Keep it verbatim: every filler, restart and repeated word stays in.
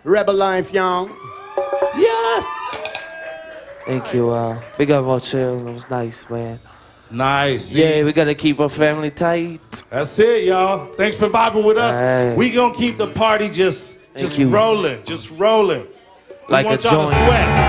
Rebel life, y'all. Yes. Thank you. Uh, big up our chill. It was nice, man. Nice. Yeah, we gotta keep our family tight. That's it, y'all. Thanks for vibing with us. Right. We gonna keep the party just, just you. rolling, just rolling. We Like want a y'all to joint. sweat.